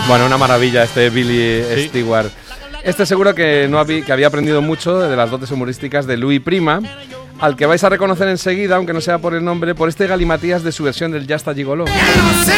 Bueno, una maravilla este Billy Sí. Stewart. Este seguro que había aprendido mucho de las dotes humorísticas de Louis Prima, al que vais a reconocer enseguida, aunque no sea por el nombre, por este galimatías de su versión del Ya está Gigoló. Ya no sé